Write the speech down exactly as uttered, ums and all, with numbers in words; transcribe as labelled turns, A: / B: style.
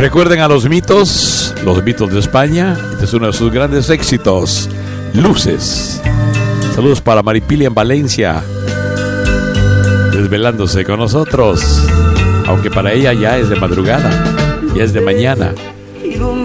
A: Recuerden a los mitos, los mitos de España. Este es uno de sus grandes éxitos, Luces. Saludos para Maripili en Valencia, desvelándose con nosotros, aunque para ella ya es de madrugada, ya es de mañana.